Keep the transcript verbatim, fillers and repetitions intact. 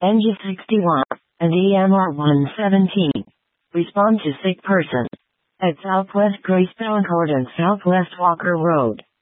N G sixty-one, and E M R one seventeen. Respond to sick person. At Southwest Greystone Court and Southwest Walker Road.